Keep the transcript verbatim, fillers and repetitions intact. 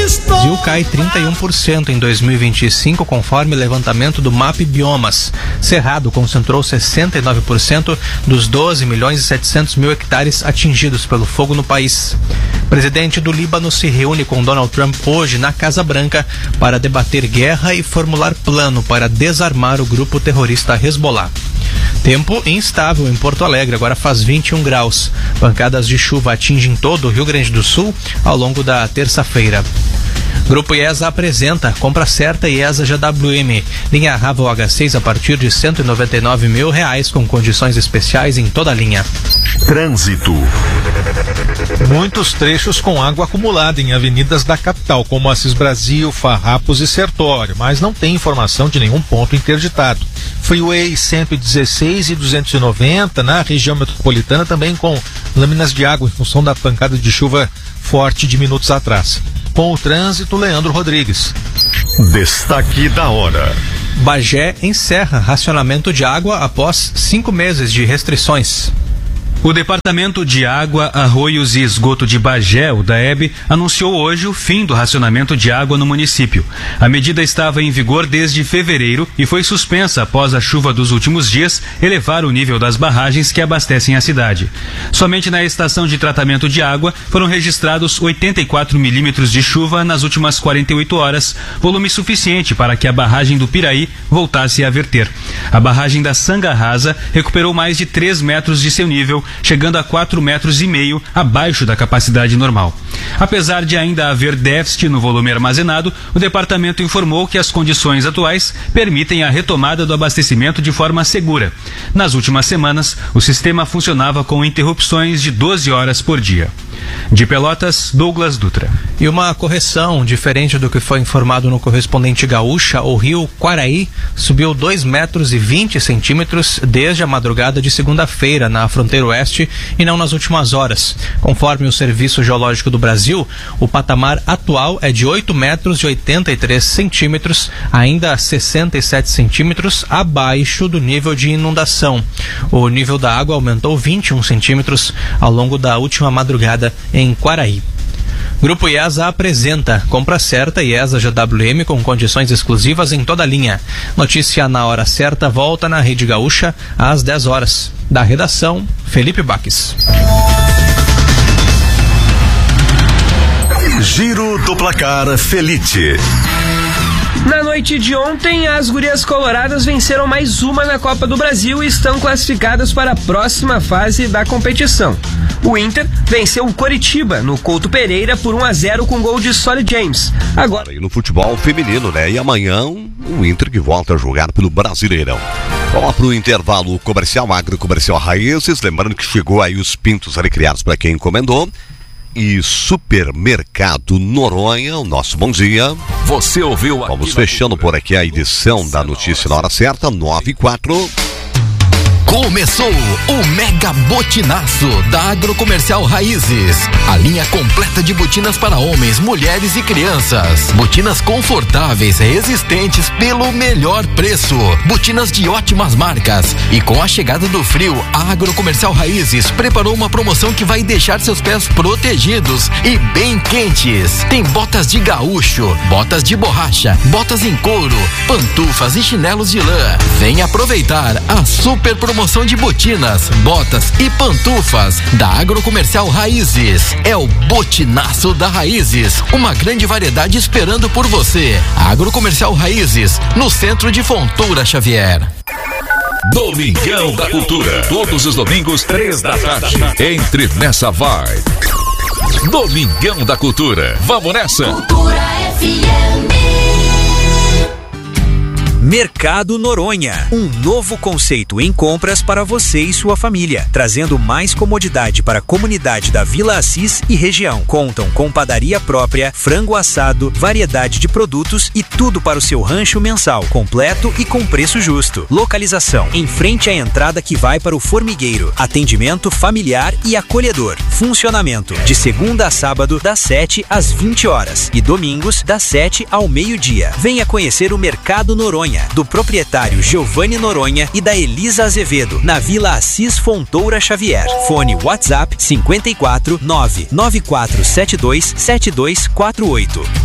O Brasil cai trinta e um por cento em dois mil e vinte e cinco, conforme levantamento do M A P Biomas. Cerrado concentrou sessenta e nove por cento dos doze milhões e setecentos mil hectares atingidos pelo fogo no país. O presidente do Líbano se reúne com Donald Trump hoje na Casa Branca para debater guerra e formular plano para desarmar o grupo terrorista Hezbollah. Tempo instável em Porto Alegre, agora faz vinte e um graus. Pancadas de chuva atingem todo o Rio Grande do Sul ao longo da terça-feira. Grupo IESA apresenta compra certa IESA G W M. Linha Raval H seis a partir de cento e noventa e nove mil reais com condições especiais em toda a linha. Trânsito. Muitos trechos com água acumulada em avenidas da capital, como Assis Brasil, Farrapos e Sertório, mas não tem informação de nenhum ponto interditado. Freeway cento e dezesseis e duzentos e noventa na região metropolitana também com lâminas de água em função da pancada de chuva forte de minutos atrás. Com o trânsito, Leandro Rodrigues. Destaque da hora. Bagé encerra racionamento de água após cinco meses de restrições. O Departamento de Água, Arroios e Esgoto de Bagé, o DAEB, anunciou hoje o fim do racionamento de água no município. A medida estava em vigor desde fevereiro e foi suspensa após a chuva dos últimos dias elevar o nível das barragens que abastecem a cidade. Somente na estação de tratamento de água foram registrados oitenta e quatro milímetros de chuva nas últimas quarenta e oito horas, volume suficiente para que a barragem do Piraí voltasse a verter. A barragem da Sangarrasa recuperou mais de três metros de seu nível, chegando a quatro metros e meio abaixo da capacidade normal. Apesar de ainda haver déficit no volume armazenado, o departamento informou que as condições atuais permitem a retomada do abastecimento de forma segura. Nas últimas semanas, o sistema funcionava com interrupções de doze horas por dia. De Pelotas, Douglas Dutra. E uma correção, diferente do que foi informado no correspondente Gaúcha, o rio Quaraí subiu dois metros e vinte centímetros desde a madrugada de segunda-feira na fronteira oeste e não nas últimas horas. Conforme o Serviço Geológico do Brasil, o patamar atual é de oito metros e oitenta e três centímetros, ainda sessenta e sete centímetros abaixo do nível de inundação. O nível da água aumentou vinte e um centímetros ao longo da última madrugada em Quaraí. Grupo IESA apresenta compra certa IESA G W M com condições exclusivas em toda a linha. Notícia na hora certa volta na Rede Gaúcha às dez horas. Da redação, Felipe Baques. Giro do Placar Felite. Na noite de ontem, as gurias coloradas venceram mais uma na Copa do Brasil e estão classificadas para a próxima fase da competição. O Inter venceu o Coritiba no Couto Pereira por um a zero com gol de Solly James. Agora e no futebol feminino, né? E amanhã o Inter que volta a jogar pelo Brasileirão. Vamos pro intervalo comercial, agrocomercial Raízes, lembrando que chegou aí os pintos ali criados para quem encomendou. E Supermercado Noronha, o nosso bom dia. Você ouviu? Vamos fechando por aqui a edição da Notícia na Hora Certa, nove e quatro. Começou o Mega Botinaço da Agrocomercial Raízes. A linha completa de botinas para homens, mulheres e crianças. Botinas confortáveis, resistentes pelo melhor preço. Botinas de ótimas marcas. E com a chegada do frio, a Agrocomercial Raízes preparou uma promoção que vai deixar seus pés protegidos e bem quentes. Tem botas de gaúcho, botas de borracha, botas em couro, pantufas e chinelos de lã. Vem aproveitar a super promoção de botinas, botas e pantufas da Agrocomercial Raízes. É o Botinaço da Raízes, uma grande variedade esperando por você. Agrocomercial Raízes, no centro de Fontoura Xavier. Domingão da Cultura, todos os domingos, três da tarde. Entre nessa vibe. Domingão da Cultura, vamos nessa. Cultura F M. Mercado Noronha, um novo conceito em compras para você e sua família, trazendo mais comodidade para a comunidade da Vila Assis e região. Contam com padaria própria, frango assado, variedade de produtos e tudo para o seu rancho mensal, completo e com preço justo. Localização: em frente à entrada que vai para o formigueiro. Atendimento familiar e acolhedor. Funcionamento: de segunda a sábado, das sete às vinte horas e domingos, das sete ao meio-dia. Venha conhecer o Mercado Noronha, do proprietário Giovanni Noronha e da Elisa Azevedo, na Vila Assis Fontoura Xavier. Fone WhatsApp cinquenta e quatro, nove nove quatro sete dois sete dois quatro oito.